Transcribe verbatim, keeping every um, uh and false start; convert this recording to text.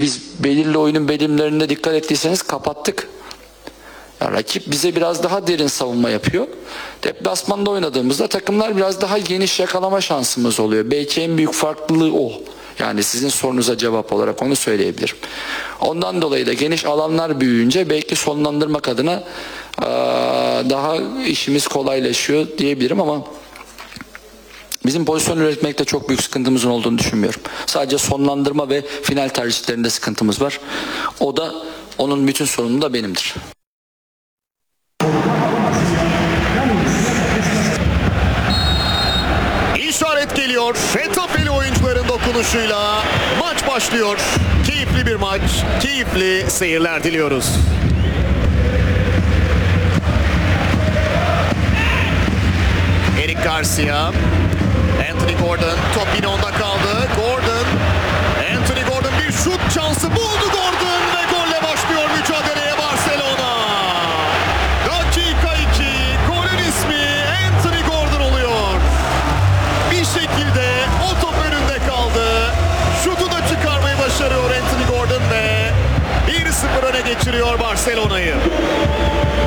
biz belirli oyunun bölümlerinde dikkat ettiyseniz kapattık. Yani rakip bize biraz daha derin savunma yapıyor. Deplasmanda oynadığımızda takımlar biraz daha geniş yakalama şansımız oluyor. Belki en büyük farklılığı o. Yani sizin sorunuza cevap olarak onu söyleyebilirim. Ondan dolayı da geniş alanlar büyüyünce belki sonlandırmak adına daha işimiz kolaylaşıyor diyebilirim ama bizim pozisyon üretmekte çok büyük sıkıntımızın olduğunu düşünmüyorum. Sadece sonlandırma ve final tercihlerinde sıkıntımız var. O da onun bütün sorunu da benimdir. İşaret geliyor. Fetafeli oyuncuların dokunuşuyla maç başlıyor. Keyifli bir maç, keyifli seyirler diliyoruz. Eric Garcia, Anthony Gordon, top yine onda kaldı. Gordon, Anthony Gordon bir şut şansı buldu Gordon ve golle başlıyor mücadeleye Barcelona. Dakika iki, golün ismi Anthony Gordon oluyor. Bir şekilde o top önünde kaldı. Şutu da çıkarmayı başarıyor Anthony Gordon ve bir sıfır öne geçiriyor Barcelona'yı.